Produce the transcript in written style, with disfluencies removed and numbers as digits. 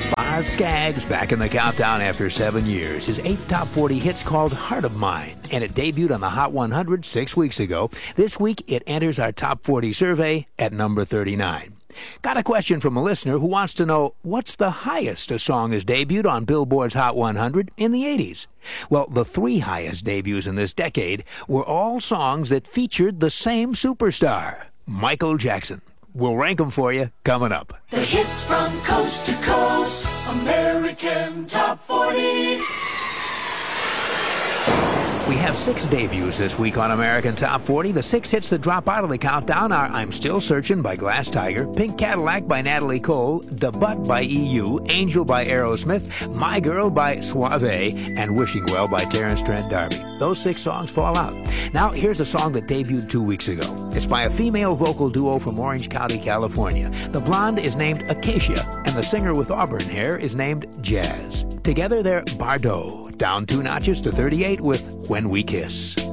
Boz Scaggs back in the countdown after 7 years. His 8th top 40 hit's called Heart of Mine, and it debuted on the Hot 100 6 weeks ago. This week, it enters our top 40 survey at number 39. Got a question from a listener who wants to know what's the highest a song has debuted on Billboard's Hot 100 in the 80s. Well, the 3 highest debuts in this decade were all songs that featured the same superstar, Michael Jackson. We'll rank them for you coming up. The hits from coast to coast, American Top 40. We have 6 debuts this week on American Top 40. The 6 hits that drop out of the countdown are I'm Still Searching by Glass Tiger, Pink Cadillac by Natalie Cole, Da Butt by EU, Angel by Aerosmith, My Girl by Suave, and Wishing Well by Terrence Trent D'Arby. Those 6 songs fall out. Now, here's a song that debuted 2 weeks ago. It's by a female vocal duo from Orange County, California. The blonde is named Acacia, and the singer with auburn hair is named Jazz. Together, they're Bardot, down 2 notches to 38 with When We Kiss.